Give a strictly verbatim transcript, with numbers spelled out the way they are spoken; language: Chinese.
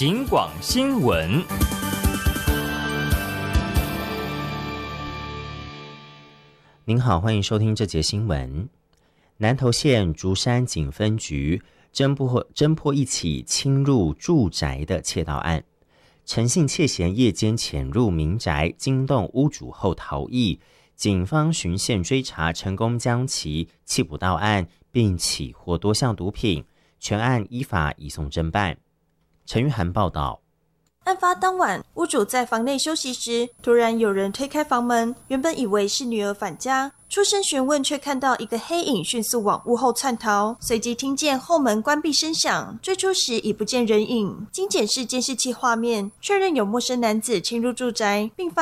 警广新闻。 您好，欢迎收听这节新闻。南投县竹山警分局侦破侦破一起侵入住宅的窃盗案，陈姓窃嫌夜间潜入民宅，惊动屋主后逃逸，警方循线追查，成功将其缉捕到案，并起获多项毒品，全案依法移送侦办。陈玉涵报道。 案发当晚，屋主在房内休息时，突然有人推开房门，原本以为是女儿返家，出声询问，却看到一个黑影迅速往屋后窜逃，随即听见后门关闭声响，追出时已不见人影。经检视监视器画面，确认有陌生男子侵入住宅，并发